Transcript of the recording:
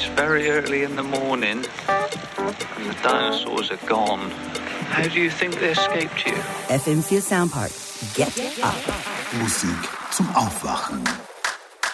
It's very early in the morning and the dinosaurs are gone. How do you think they escaped you? FM4 Soundpark. Get up. Musik zum Aufwachen.